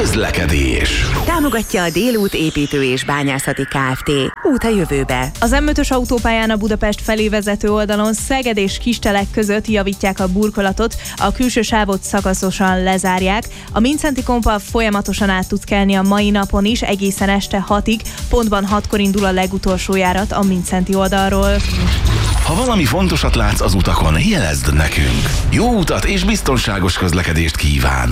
Közlekedés. Támogatja a Délút építő és bányászati Kft. Út a jövőbe. Az M5-ös autópályán a Budapest felé vezető oldalon Szeged és Kistelek között javítják a burkolatot, a külső sávot szakaszosan lezárják. A Mindszenty kompa folyamatosan át tud kelni a mai napon is, egészen este 6-ig, pontban 6-kor indul a legutolsó járat a Mindszenty oldalról. Ha valami fontosat látsz az utakon, jelezd nekünk. Jó utat és biztonságos közlekedést kíván!